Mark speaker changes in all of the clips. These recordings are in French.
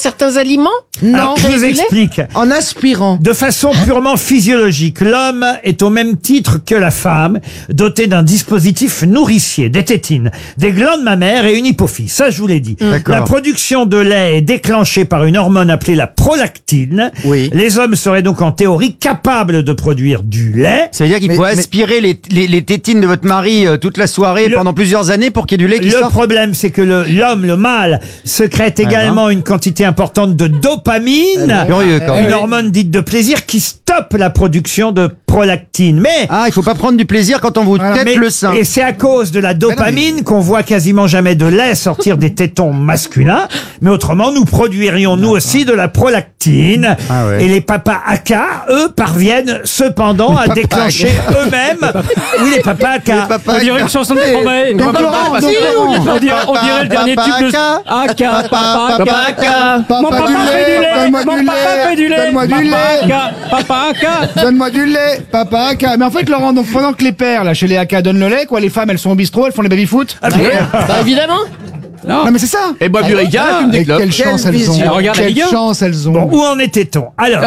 Speaker 1: certains aliments?
Speaker 2: Non,
Speaker 3: je vous explique.
Speaker 2: en aspirant.
Speaker 3: De façon purement physiologique, l'homme est au même titre que la femme, doté d'un dispositif nourricier, des tétines, des glandes mammaires et une hypophyse. Ça, je vous l'ai dit. La production de lait est déclenchée par une hormone appelée la prolactine.
Speaker 2: Oui.
Speaker 3: Les hommes seraient donc en théorie capables de produire du lait.
Speaker 4: Ça veut dire qu'il faut aspirer les tétines de votre mari toute la soirée pendant plusieurs années pour qu'il y ait du lait qui
Speaker 3: Le
Speaker 4: sorte.
Speaker 3: problème, c'est que l'homme, le mâle, sécrète également une quantité importante de dopamine,
Speaker 4: Curieux, quand même.
Speaker 3: une hormone dite de plaisir qui stoppe la production de prolactine. Mais
Speaker 4: Ah, il faut pas prendre du plaisir quand on vous tête
Speaker 3: mais-
Speaker 4: le sein.
Speaker 3: et c'est à cause de la dopamine qu'on voit quasiment jamais de lait sortir des tétons masculins. Mais autrement, nous produirions nous aussi de la prolactine.
Speaker 4: Ah ouais.
Speaker 3: Et les papas aka, eux, parviennent cependant à déclencher eux-mêmes. Oui, les papas aka.
Speaker 5: On dirait une chanson de Stromae.
Speaker 2: Donc Laurent,
Speaker 5: On dirait le dernier tube de Aka, papa Aka. Mon papa fait du lait. Mon papa fait du lait.
Speaker 6: Donne-moi du
Speaker 5: Papa
Speaker 6: lait.
Speaker 5: Aka, papa Aka.
Speaker 6: Donne-moi du lait, papa Aka. Mais en fait, Laurent, donc pendant que les pères, là, chez les Aka, donnent le lait, quoi, les femmes, elles sont au bistrot, elles font les baby-foot.
Speaker 1: Bah évidemment.
Speaker 6: Non, mais c'est ça.
Speaker 5: Et bois du Ricard, fume des
Speaker 6: Et
Speaker 5: clopes.
Speaker 6: quelle chance elles
Speaker 1: vision.
Speaker 6: ont.
Speaker 5: Regarde la
Speaker 6: Quelle
Speaker 5: Ligue un.
Speaker 6: chance elles ont.
Speaker 3: Bon, où en était-on? Alors,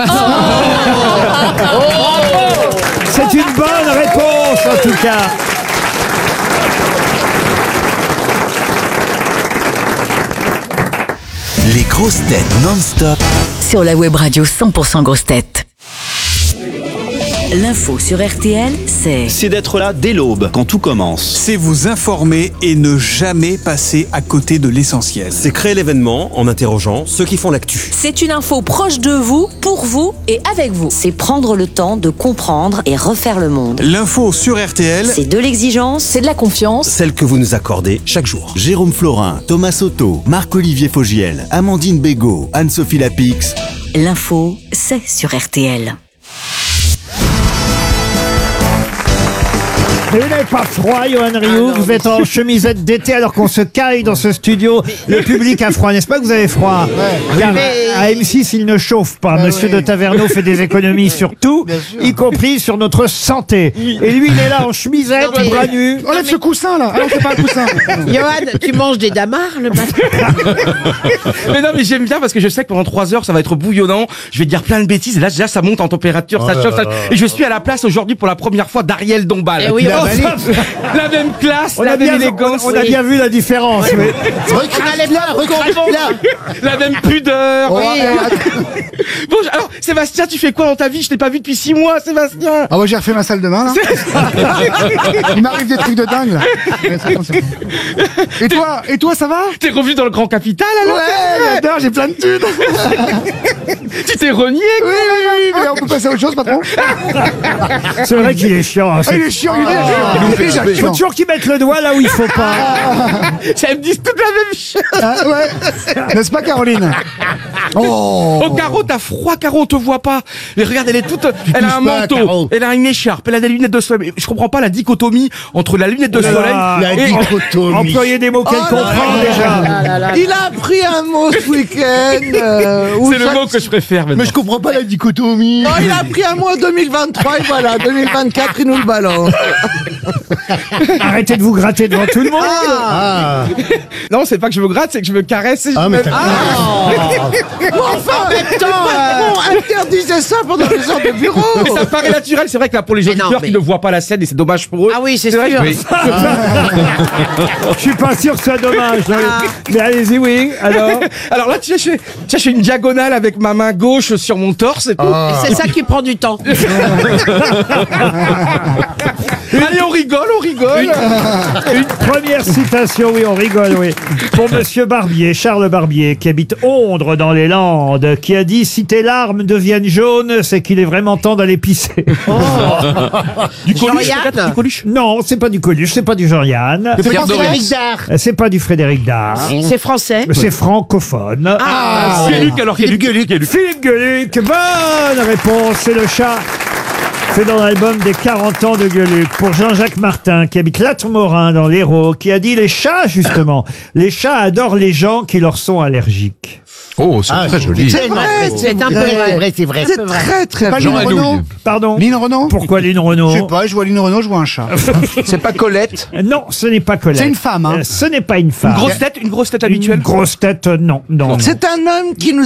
Speaker 3: c'est une bonne réponse en tout cas.
Speaker 7: Les grosses têtes non-stop.
Speaker 8: Sur la web radio 100% grosses têtes. L'info sur RTL,
Speaker 9: C'est d'être là dès l'aube, quand tout commence.
Speaker 10: C'est vous informer et ne jamais passer à côté de l'essentiel.
Speaker 9: C'est créer l'événement en interrogeant ceux qui font l'actu.
Speaker 8: c'est une info proche de vous, pour vous et avec vous. C'est prendre le temps de comprendre et refaire le monde.
Speaker 10: L'info sur RTL,
Speaker 8: C'est de l'exigence, c'est de la confiance.
Speaker 9: Celle que vous nous accordez chaque jour.
Speaker 7: Jérôme Florin, Thomas Soto, Marc-Olivier Fogiel, Amandine Bégaud, Anne-Sophie Lapix.
Speaker 8: L'info, c'est sur RTL.
Speaker 3: Vous n'avez pas froid, Johan Rioux? Vous êtes en chemisette d'été alors qu'on se caille dans ce studio. Le public a froid, n'est-ce pas que vous avez froid? Car à M6, il ne chauffe pas. Monsieur de Taverneau fait des économies sur tout, y compris sur notre santé. Et lui, il est là en chemisette,
Speaker 1: Non, mais-
Speaker 3: bras nus.
Speaker 6: Enlève ce coussin, là. Ah non, c'est pas un coussin.
Speaker 1: Johan, tu manges des damars le matin?
Speaker 5: Mais non, mais j'aime bien parce que je sais que pendant 3 heures, ça va être bouillonnant. Je vais dire plein de bêtises. Et là, déjà, ça monte en température, ça chauffe. Et je suis à la place aujourd'hui pour la première fois d'Ariel Dombal.
Speaker 1: Eh oui,
Speaker 5: La même classe,
Speaker 3: On
Speaker 5: la
Speaker 3: a
Speaker 5: même
Speaker 3: bien,
Speaker 5: élégance.
Speaker 3: on a bien vu la différence. Oui.
Speaker 5: La même pudeur.
Speaker 6: Ouais.
Speaker 5: Bon, alors, Sébastien, tu fais quoi dans ta vie? Je t'ai pas vu depuis 6 mois, Sébastien.
Speaker 6: Ah ouais, j'ai refait ma salle de bain, là. Il m'arrive des trucs de dingue, là. Ouais, c'est bon, c'est bon. Et toi, ça va?
Speaker 5: T'es revenu dans le Grand Capital, alors?
Speaker 6: Ouais, j'adore, j'ai plein de thunes.
Speaker 5: Tu t'es renié, quoi.
Speaker 6: Oui, mais on peut passer à autre chose, patron.
Speaker 3: C'est vrai qu'il est chiant. Hein,
Speaker 6: Ah, il est chiant, il est
Speaker 3: il faut toujours qu'il mette le doigt là où il faut pas.
Speaker 5: Ça me dit toute la même chose.
Speaker 6: Ah, ouais. N'est-ce pas, Caroline? Oh.
Speaker 5: Oh, Caro, t'as froid, Caro, on te voit pas. Mais regarde, elle est toute, elle a un
Speaker 6: touches pas,
Speaker 5: manteau,
Speaker 6: Caro.
Speaker 5: elle a une écharpe, elle a des lunettes de soleil. Je comprends pas la dichotomie entre la lunette de
Speaker 3: là
Speaker 5: soleil
Speaker 3: là,
Speaker 5: et
Speaker 3: Employer des mots qu'elle comprend déjà.
Speaker 2: Il a appris un mot ce week-end.
Speaker 5: c'est le mot que je préfère maintenant.
Speaker 6: Mais je comprends pas la dichotomie.
Speaker 2: Non, il a appris un mot en 2023 et voilà, 2024, il nous le balance.
Speaker 3: Arrêtez de vous gratter devant tout le monde.
Speaker 5: Non, c'est pas que je me gratte, c'est que je me caresse. Et je
Speaker 6: mais
Speaker 5: me-
Speaker 6: t'as-
Speaker 2: Enfin, en même temps, interdisez ça pendant les heures de bureau.
Speaker 5: Mais ça paraît naturel, c'est vrai que là pour les
Speaker 1: Mais non,
Speaker 5: auditeurs
Speaker 1: mais-
Speaker 5: qui ne voient pas la scène et c'est dommage pour eux.
Speaker 1: Ah oui, c'est
Speaker 5: vrai
Speaker 1: sûr.
Speaker 5: que-
Speaker 3: Je suis pas sûr que ce soit dommage. Mais allez-y, oui. Alors,
Speaker 5: Alors là, tu sais, je fais une diagonale avec ma main gauche sur mon torse et tout.
Speaker 1: Et c'est ça qui prend du temps.
Speaker 5: Allez, on rigole, on rigole.
Speaker 3: une première citation, oui, on rigole, oui. Pour Monsieur Barbier, Charles Barbier, qui habite Ondre dans les Landes, qui a dit: si tes larmes deviennent jaunes, c'est qu'il est vraiment temps d'aller pisser.
Speaker 5: Du Coluche,
Speaker 1: Jean-Yann.
Speaker 5: peut-être, du Coluche.
Speaker 3: Non, c'est pas du Coluche, c'est pas du Jean-Yann,
Speaker 5: Pierre Doris.
Speaker 1: Frédéric Dard.
Speaker 3: c'est pas du Frédéric Dard,
Speaker 1: C'est français.
Speaker 3: c'est francophone.
Speaker 5: Ah, c'est Luc alors, Philippe Gueluc.
Speaker 3: Philippe Gueluc, bonne réponse, c'est le chat. C'est dans l'album des 40 ans de Gueluc. Pour Jean-Jacques Martin, qui habite Latmorin dans l'Hérault, qui a dit: les chats, justement, les chats adorent les gens qui leur sont allergiques.
Speaker 5: Oh, c'est très joli.
Speaker 2: C'est vrai,
Speaker 1: C'est un peu vrai.
Speaker 2: c'est vrai. C'est très, très
Speaker 6: Pas
Speaker 2: vrai.
Speaker 6: Lynn Renaud?
Speaker 3: Pardon?
Speaker 6: Lynn Renaud?
Speaker 3: Pourquoi Lynn Renaud?
Speaker 6: Je sais pas, je vois Lynn Renaud, je vois un chat.
Speaker 2: C'est pas Colette.
Speaker 3: Non, ce n'est pas Colette.
Speaker 6: C'est une femme, hein.
Speaker 3: Ce n'est pas une femme.
Speaker 5: Une grosse tête habituelle.
Speaker 3: Une grosse tête, non.
Speaker 2: C'est un homme qui nous